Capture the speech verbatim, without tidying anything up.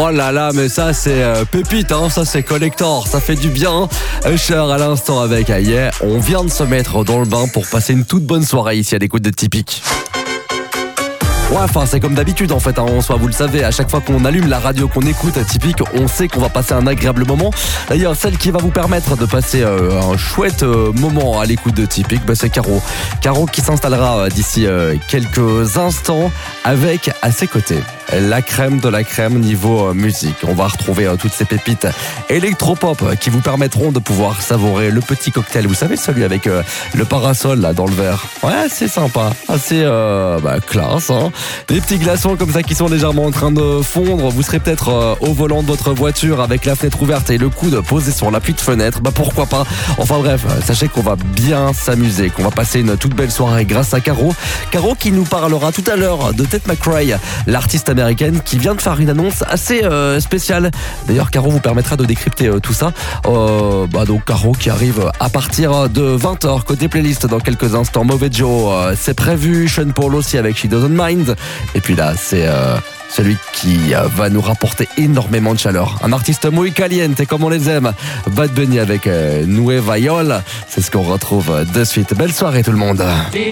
Oh là là, mais ça c'est euh, pépite, hein, ça c'est collector, ça fait du bien. Usher à l'instant avec Aïe. On vient de se mettre dans le bain pour passer une toute bonne soirée ici à l'écoute de Typique. Ouais, enfin, c'est comme d'habitude en fait, hein, en soi, vous le savez, à chaque fois qu'on allume la radio, qu'on écoute Typique, on sait qu'on va passer un agréable moment. D'ailleurs, celle qui va vous permettre de passer euh, un chouette euh, moment à l'écoute de Typique, bah, c'est Caro. Caro qui s'installera euh, d'ici euh, quelques instants avec à ses côtés la crème de la crème niveau euh, musique. On va retrouver euh, toutes ces pépites électropop euh, qui vous permettront de pouvoir savourer le petit cocktail, vous savez, celui avec euh, le parasol là dans le verre. Ouais, c'est sympa, assez euh, bah, classe, hein. Des petits glaçons comme ça qui sont légèrement en train de fondre. Vous serez peut-être euh, au volant de votre voiture avec la fenêtre ouverte et le coude posé sur l'appui de fenêtre. Bah pourquoi pas. Enfin bref, sachez qu'on va bien s'amuser, qu'on va passer une toute belle soirée grâce à Caro. Caro qui nous parlera tout à l'heure de Tate McRae, l'artiste américaine qui vient de faire une annonce assez euh, spéciale. D'ailleurs, Caro vous permettra de décrypter euh, tout ça. Euh, bah donc Caro qui arrive à partir de vingt heures côté playlist dans quelques instants. Mauvais Joe, euh, c'est prévu. Sean Paul aussi avec She Doesn't Mind. Et puis là, c'est euh, celui qui euh, va nous rapporter énormément de chaleur. Un artiste muy caliente, comme on les aime. Bad Bunny avec euh, Nueva York. C'est ce qu'on retrouve de suite. Belle soirée tout le monde.